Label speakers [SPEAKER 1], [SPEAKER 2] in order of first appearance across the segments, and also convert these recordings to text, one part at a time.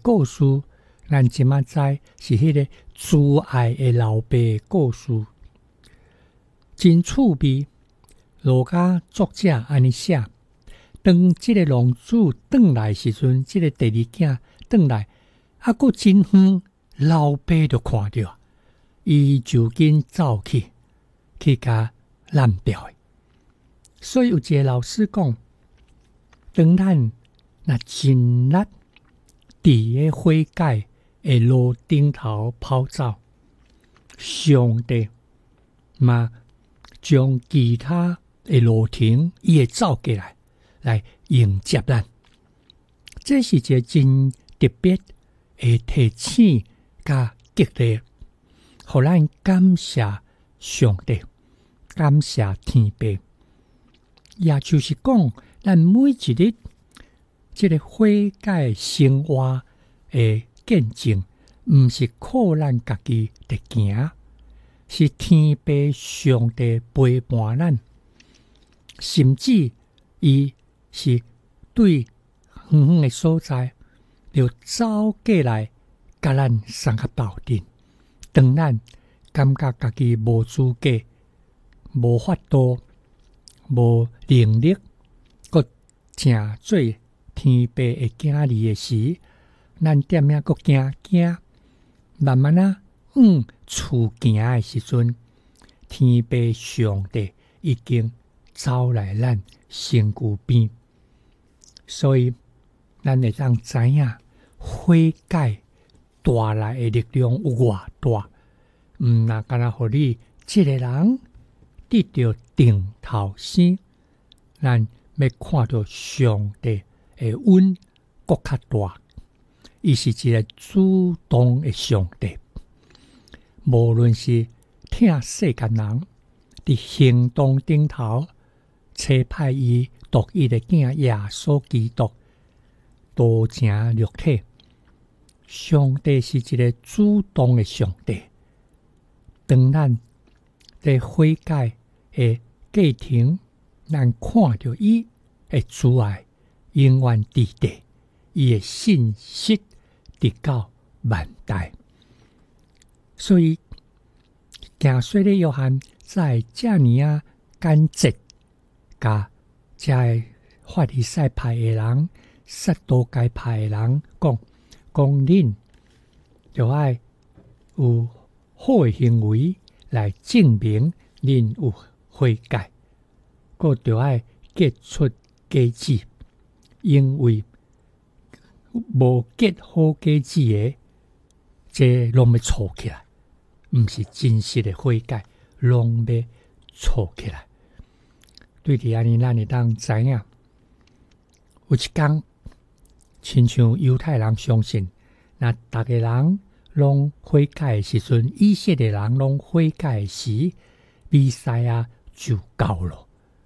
[SPEAKER 1] 故事，咱即马知是迄个慈爱的老爸的故事，真趣味。儒家作者安尼写：当即个龙主转来时阵，即个第二囝转来，还佫真远，老爸就看到，伊就紧走去甲拦掉的。所以有一个老师讲，当咱若真力伫个火界的路顶头跑走，上帝嘛将其他的路程伊会走过来迎接咱。这是一个真特别的提醒甲激励，互咱感谢上帝，感谢天父。也就是讲，咱每一日这个火界生活的见证，毋是靠咱家己伫行，是天父上帝陪伴咱，甚至伊是对远远的所在，就走过来，甲咱送较斗阵。当咱感觉家己无资格、无法度、无能力，佫正做天父的囝儿的时，咱点样佫惊，慢慢往厝行的时阵，天父上帝已经走来咱身躯边，所以咱会当知影火界带来的力量有偌大，毋若干那互你一个人得到定头生，咱要看到上帝的恩更较大。伊是一个主动的上帝，无论是听世间人伫行动顶头差派伊独一的囝耶稣基督道成肉体，上帝是一个主动的上帝。当咱在火界的过程，咱看到伊的慈爱永远伫地，伊的信息直到万代。所以行说的约翰在这尔简洁，甲这法利赛派的人、撒都该派的人讲恁就要有好的行为来证明恁有悔改，佫就要结出果子，因为无结好果子的，这拢要错起来，毋是真实的悔改，拢要错起来。对伫安尼，咱会当知影，有一天，亲像犹太人相信，若逐个人拢悔改的时阵，以色列人拢悔改的时，弥赛亚就到了。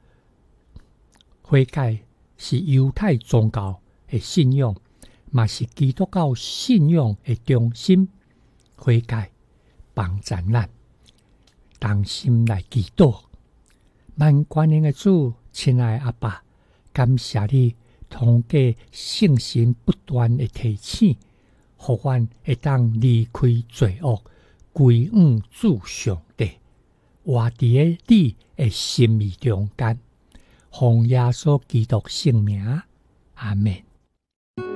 [SPEAKER 1] 悔改是犹太宗教的信仰，嘛是基督教信仰的中心。悔改帮助咱同心来祈祷。万关能的主，亲爱的阿爸，感谢你通过圣神不断的提醒，互阮会当离开罪恶，归往主上帝，活伫你的心意中间。奉耶稣基督圣名，阿们。